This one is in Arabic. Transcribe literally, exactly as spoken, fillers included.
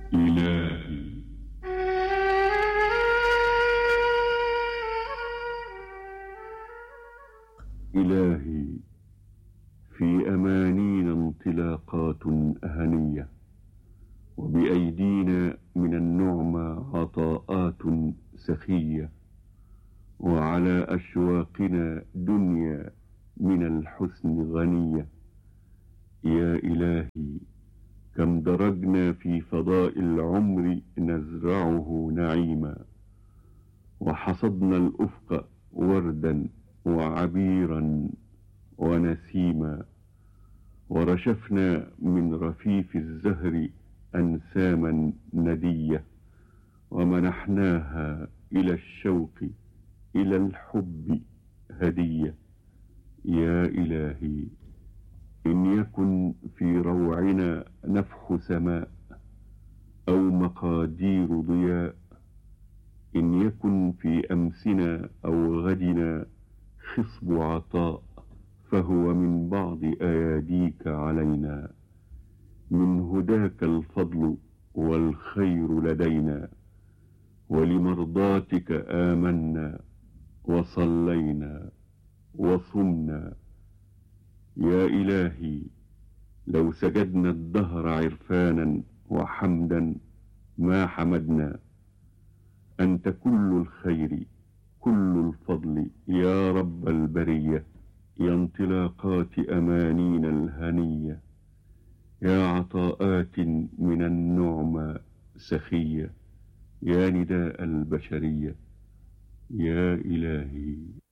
إلهي. إلهي، في أمانينا انطلاقات هنية، وبأيدينا من النعمى عطاءات سخية، وعلى أشواقنا دنيا من الحسن غنية. يا إلهي، كم درجنا في فضاء العمر نزرعه نعيما، وحصدنا الأفق وردا وعبيرا ونسيما، ورشفنا من رفيف الزهر أنساما ندية، ومنحناها إلى الشوق إلى الحب هدية. يا إلهي، إن يكن في روعنا نفح سماء أو مقادير ضياء، إن يكن في أمسنا أو غدنا خصب عطاء، فهو من بعض أياديك علينا، من هداك الفضل والخير لدينا، ولمرضاتك آمنا وصلينا وصمنا. يا إلهي، لو سجدنا الدهر عرفانا وحمدا ما حمدنا. أنت كل الخير كل الفضل يا رب البرية، يا انطلاقات أمانينا الهنية، يا عطاءات من النعمى سخية، يا نداء البشرية. يا إلهي.